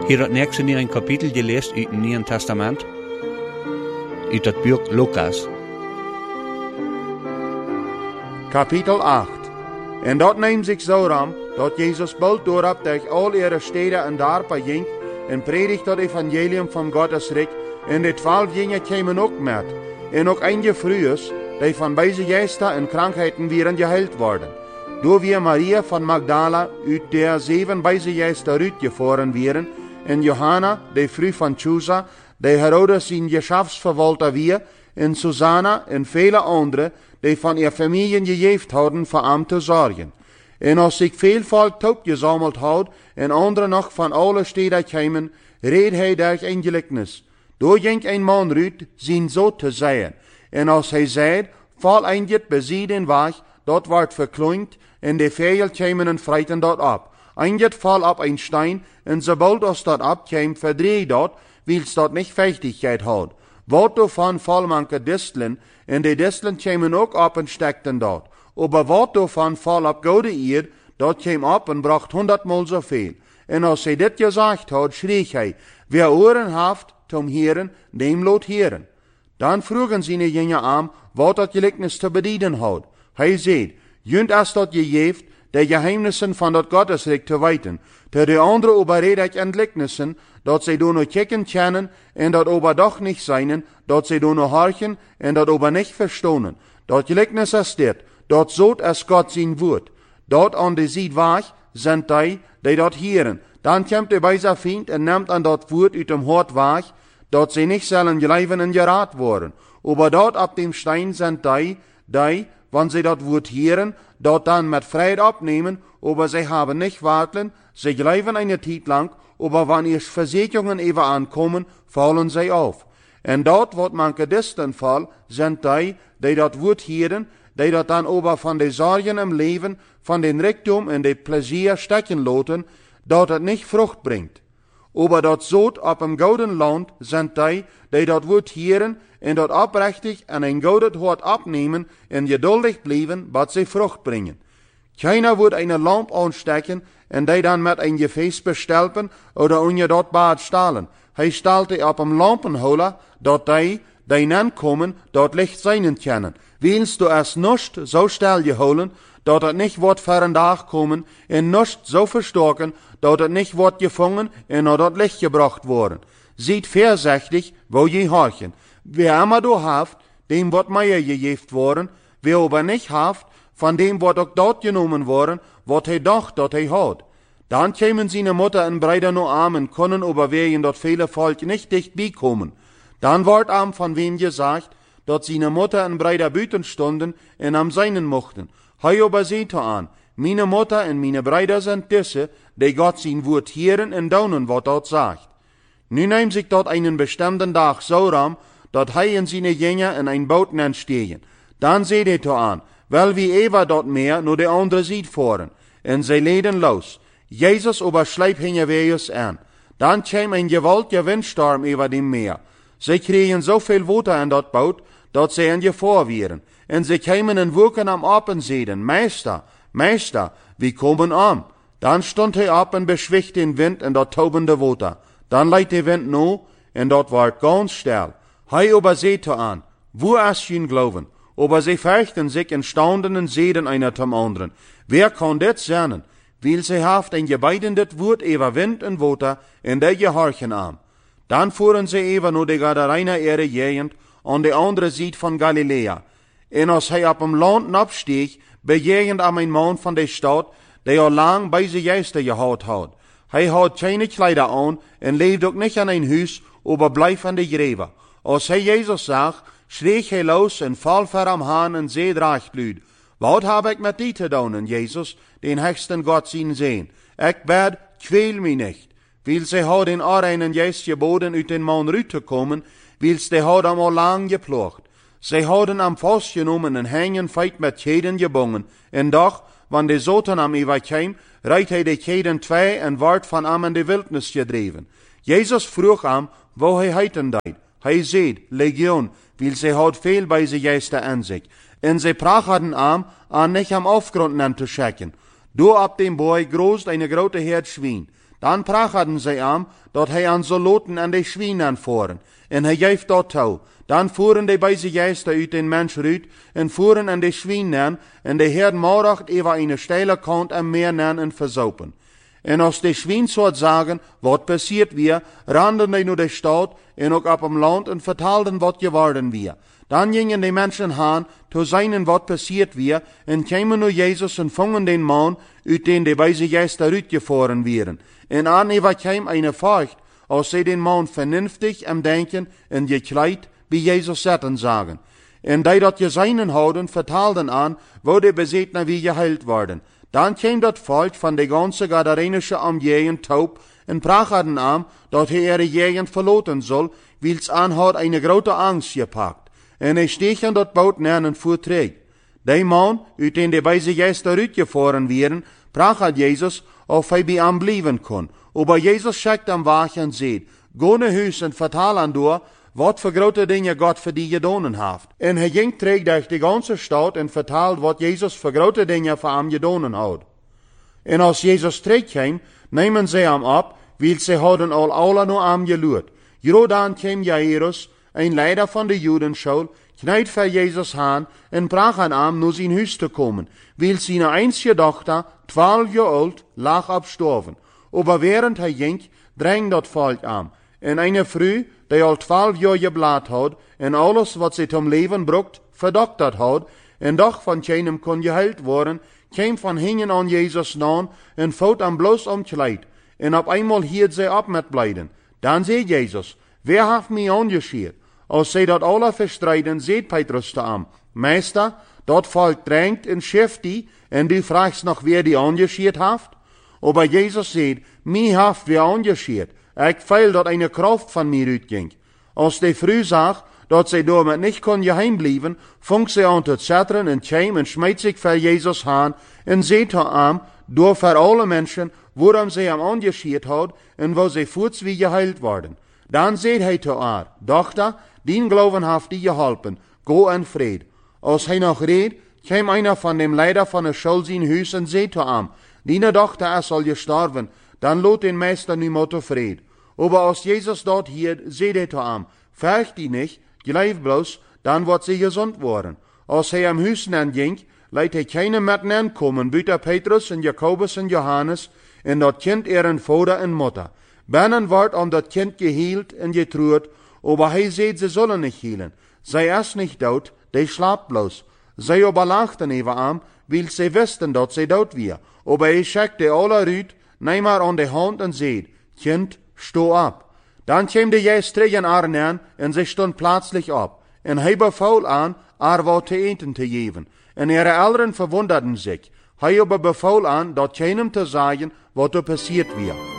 Hier het nächste in een kapitel gelezen uit het Nieuwe Testament, uit het boek Lucas. Kapitel 8. En dat neemt zich zo aan, dat Jezus bald doorab durch al ihre steden en dorpen ging, en predigt dat evangelium van Gottes Rijk, en de 12 jingen kwamen ook met, en ook einige vroegers, die van deze geesten en krankheden wieren geheild worden. Door weer Maria van Magdala, uit der 7 deze geesten uitgevoeren wieren, en Johanna, die vrouw van Chusa, die Herodes zijn geschäftsverwalter weer, en Susanna en vele anderen, die van ihr familien gegeven hadden voor hem te zorgen. En als zich veel volk toepgezameld had, en anderen nog van alle steden kwamen, reed hij durch een gelijkenis. Door ging een man uit, zijn zo te zeggen. En als hij zei, val eindjet bezien den weg, dat wordt verkleund, en de vijel kwamen en freiten dat op. Eindjet val op een steen, en sobald als dat opkwam, verdreeg dat, wils dat niet vechtigheid had. Wat daarvan val manke distelen, en de distelen kwamen ook op en stekten dat. Aber wat daarvan val op goede eerd, dat kwam op en bracht 100-maal zoveel. En als hij dit gezegd had, schreef hij, wer oren heeft, tom heren, dem lot heren. Dan vroegen ze een jongen aan, wat dat gelijkenis te bedienen had. Hij zei, junt als dat je geeft, de geheimnissen van dat Gottesrijk te weten, ter de andere oberredig entliknissen, dat zij door no kijken kennen, en dat ober doch niet zijn, dat zij door no horchen, en dat ober niet verstonen. Dat gelijkenis is dit, dat zoot als God zijn woord. Dat aan de ziet weg, zijn die dat hieren. Dan komt hij bij zijn vriend en neemt aan dat woord uit hem hart weg, dat zij niet zullen gelijven en geraad worden. Aber dat op dem steen zijn die, wanneer zij dat woord hieren, dat dan met vrijheid opnemen, aber zij hebben niet warten, zij gelijven een tijd lang, aber wanneer verzekeringen even aankomen, vallen zij af. En dat wat manke disten val, zijn die dat woord hieren, die dat dan over van de zorgen im leven, van den rijkdom en de plezier stekken laten, dat het niet vrucht brengt. Aber dat zoot op een gouden land zijn die dat woord hieren, en dat oprechtig en een gouden hart opnemen, en geduldig blijven, wat zij vrucht brengen. Keiner wordt een lamp aanstekken, en die dan met een gefeest bestelpen, oder onder dat bad stalen. Hij stelt die op een lampenholer, dat die nan komen, dat licht zijn kennen. Wils du es nust zo stel je holen, dat het niet wordt voor een dag komen, en nust zo verstoken, dat het niet wordt gevangen, en naar dat licht gebracht worden. Ziet voorzichtig, wo je horchen. Wer immer du haft, dem wordt meer gegeven worden, wer aber nicht haft, van dem wordt ook dat genomen worden, wat hij dacht dat hij had. Dan kwamen zijn Mutter en Brüder no arm en konnen overwegen dat vele volk niet dichtbij komen. Dan wordt am van wem gezegd, dat zijn Mutter en Brüder buiten stonden en am seinen mochten. Hij aber seht aan, meine Mutter en meine Brüder zijn tussen, die God zijn woord hieren en daunen wat dat zegt. Nu neemt zich dat einen bestimmten dag zo ram, dat hij en zijn jongen in een boot stegen. Dan zei hij to aan, wel wie Eva dat meer, no de andere ziet voren. En zij leden los. Jezus oversleep hingen wees aan. Dan kwam een gewaltige windstorm over dem meer. Zij kregen zoveel water in dat boot, dat zij in gevaar waren. En zij kwamen en woken am op en zeiden, Meester, wie komen am? Dan stond hij op en beschwicht den wind en dat tobende water. Dan leidt de wind no, en dat wordt ganz stil. Hij aber zei aan, wo is je geloven? Aber sie fürchten sich en staunden en zeiden einer zum anderen. Wer kann dit zijn? Weil sie haft ein gebeidendet Wort über Wind und Water, en die gehorchen am. Dan fuhren sie even nur de Gadarener ihre Gegend, an de andere Seite von Galilea. En als hij op hem land absteeg, bejegend am ein Mann van de stad, die al lang bij zijn geister gehad had. Hij had keine Kleider aan, en leefde ook niet aan een huis, aber bleef aan de greve. Als hij Jezus zag, schreeg hij los en val ver am haan en zei draagtluid. Wat heb ik met die te doen, Jezus, den höchsten Gott zien zijn? Ik bid, kweel mij niet. Weil zij had den Areinen juist geboden uit den man ruit te komen, wils de had am al lang geplocht. Zij hadden am vastgenomen en hangen feit met keden gebonden, en doch, wanneer de zoten am Eva kwam, rijdt hij de keden twee en wordt van am in de wildnis gedreven. Jezus vroeg am, wo hij heiten deed. Hij zei, Legion, weil zij had veel bij zijn geesten aan zich. En zij prachten aan niet am Aufgrund nan te schicken. Door op dem Boy groest eine grote Herd Schwein. Dan prachten zij aan dat hij aan Soloten en de Schwienen voeren. En hij geeft dat toe. Dan voeren de beide geesten uit den mens uit en voeren aan de Schwienen en de Heer morgen over een steile kant en meer nen en versopen. En als de Schwien soort sagen, wat passiert weer, randen die naar de stad en ook op hem land en vertelden wat geworden weer. Dan gingen de mensen haan, te zijn wat passiert weer, en kwamen naar Jezus en vongen den man, uit den de wijze geesten uitgevoeren wieren. En aan over kwam eine Furcht, als sie den man vernünftig am denken en gekleid bij Jezus zetten zagen. En die dat gezeinen houden, vertelden aan, wo de bezetner wie geheilt worden. Dan kwam dat volk van de ganze Gadarenische Umgegend taub en prachten aan, dat hij ihre Gegend verloten soll, wils aan had eine grote angst gepakt. En hij steeg aan dat boot neer en voer terug. Die man, uit den de beide geesten uitgevoeren wieren, pracht Jezus, of hij bij hem blijven kon. Aber Jezus schickt am Wach en zegt, go naar huis en vertel aan door, wat voor grote dingen God voor die gedaan heeft. En hij ging terug door de ganze stad en vertelde wat Jezus voor grote dingen voor hem gedaan had. En als Jezus terugkwam, nemen zij hem op, weil zij hadden al alle naar hem geluid. Dan kwam Jairus, een leider van de Judenschool, knijt voor Jezus aan en bracht aan hem naar zijn huis te komen, weil zijn einzige dochter, 12 jaar oud, lag abgestorven. Aber während hij ging, drang dat volk aan. En eine Frau, die al 12 jaar geblaad had, en alles wat ze zum leven brucht, verdoktert had, en doch van keinem kon geheilt worden, kwam van hingen aan Jezus naam, en voet aan bloos omkleid. En op einmal hield zij op met blijden. Dan zei Jezus, wer heeft mij aangescheerd? Als zij dat alle verstrijden, zegt Petrus te hem, Meester, dat volk drangt en scheft die, en du fragst nog wer die aangescheerd heeft? Aber Jezus zegt, mij heeft wer aangescheerd. Ik feil dat eine Kraft van mij uitging. Als de Frau zag, dat zij door met niet kon geheim blijven, vong zij aan te zetteren en kwam en smijt zich voor Jezus aan en zei te hem, door voor alle mensen, waarom zij hem aangescheerd had en waar zij voorts wie geheilt worden. Dan zei hij te haar, dochter, dien geloven heeft die geholpen, go in vrede. Als hij nog reed, kwam einer van dem leider van de school zijn huis en zei te hem, die dochter is al gestorven, dan laat den meester nu maar tevreden. Aber als Jezus dat hier, zei hij te hem, fürcht die nicht, gleich bloß, dan wordt sie gezond worden. Als hij am huis ging, leidt hij keine met komen, buiten Petrus en Jacobus en Johannes, en dat kind ihren vader en moeder. Binnen wordt om dat kind geheeld en getruht, aber hij zei, ze zullen nicht heelen. Zij is nicht dood, die slaapt bloß. Zij aber lachten over hem, weil zij wisten dat zij dood weer. Aber hij schickte alle uit, neem haar aan de hand en zei, kind, sto op. Dan kwam de geest terug in haar aan en zij stond plötzlich op. En hij beval aan, haar wat te eten te geven. En ihre Eltern verwunderten zich. Hij aber beval aan, dat keinem te zeggen, wat er passiert weer.